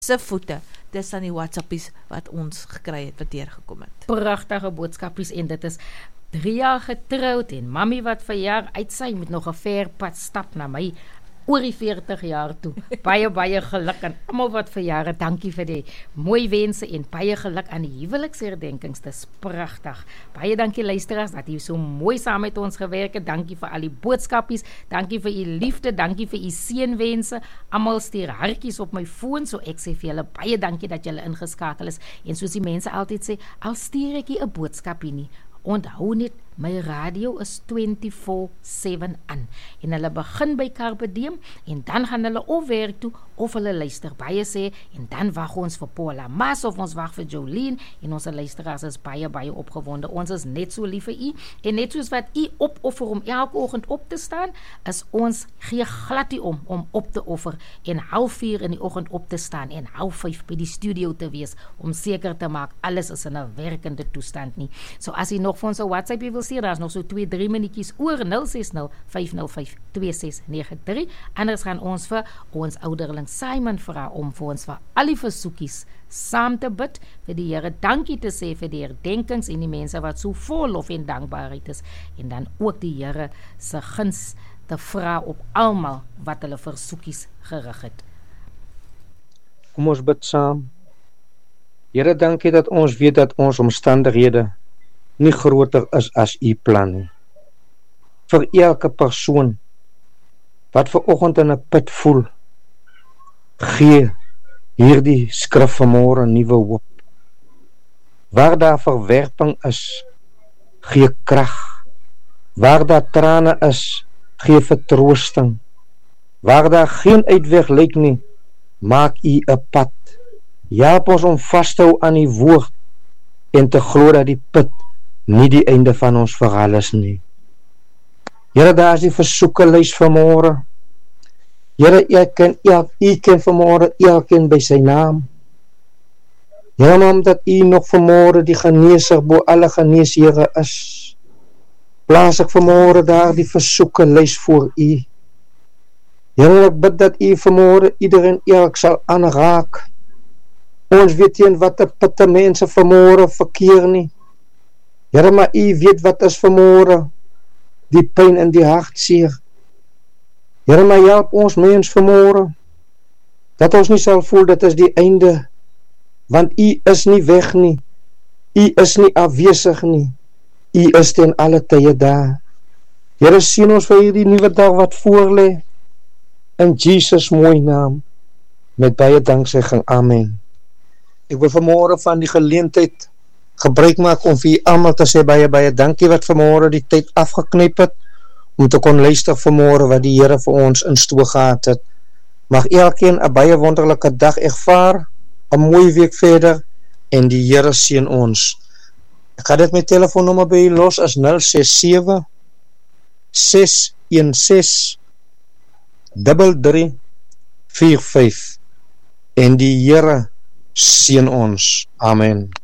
se voete. Dis dan die WhatsAppies wat ons gekry het, wat deurgekom het. Pragtige boodskapies en dit is 3 jaar getroud en mami wat verjaar uit sy met nog 'n ver pad stap na my oor die 40 jaar toe. Baie geluk aan almal wat verjaar het. Dankie vir die mooi wense en baie geluk aan die huweliksherdenkings. Dis pragtig. Baie dankie luisteraars dat jy so mooi saam met ons gewerk het. Dankie vir al die boodskapies. Dankie vir u liefde. Dankie vir u seënwense. Almal stuur hartjies op my foon, so ek sê vir julle baie dankie dat julle ingeskakel is. En soos die mense altyd sê, al stuur ek 'n boodskapie nie, onthou net, my radio is 24/7 aan. En hulle begin by Carpe Diem en dan gaan hulle of werk toe of hulle luister. Baie sê en dan wag ons vir Paula Mas of ons wag vir Jolene en ons luisteraars is baie opgewonde. Ons is net so lief vir u en net soos wat u opoffer om elke oggend op te staan, is ons gee glad nie om op te offer en 4:30 in die oggend op te staan en 5:30 by die studio te wees om seker te maak alles is in 'n werkende toestand nie. So as u nog vir ons 'n WhatsApp wil stuur, daar is nog so 2-3 minuutjies oor 060-505-2693. Anders gaan ons vir ons ouderling Simon vra om vir ons vir al die versoekies saam te bid, vir die Here dankie te sê vir die herdenkings en die mense wat so vol lof en dankbaarheid is en dan ook die Here se guns te vra op almal wat hulle versoekies gerig het. Kom ons bid saam. Here, dankie dat ons weet dat ons omstandighede nie groter is as u plan nie. Vir elke persoon wat vanoggend in 'n put voel, gee hierdie skrif vanmôre nuwe hoop. Waar daar verwerping is, gee krag. Waar daar trane is, gee vertroosting. Waar daar geen uitweg lyk nie, maak u 'n pad. Help ons om vas te hou aan die woord en te glo dat die put nie die einde van ons verhaal is nie. Here, daar is die versoekelys vanmôre. Here, u ken vanmôre elkeen by sy naam. Here, maar omdat u nog vanmôre die geneeser bo alle geneeshere is, plaas ek vanmôre daar die versoekelys voor u. Here, ek bid dat u vanmôre iedereen elk sal aanraak. Ons weet nie wat die putte mense vanmôre verkeer nie. Here, maar u weet wat is vanmôre die pyn in die hartseer. Here, maar help ons mens vanmôre dat ons nie sal voel dit is die einde, want u is nie weg nie, u is nie afwesig nie, u is ten alle tye daar. Here, sien ons vir hierdie nuwe dag wat voorlê, in Jesus mooi naam, met baie danksegging, amen. Ek wil vanmôre van die geleentheid gebruik maak om vir almal te sê baie dankie wat vanmôre die tyd afgeknyp het om te kon luister vanmôre wat die Here vir ons in stoor gehad het. Mag elkeen 'n baie wonderlike dag ervaar, 'n mooi week verder en die Here seën ons. Ek gaan dit my telefoonnommer by julle los as 067 616 3345 en die Here seën ons. Amen.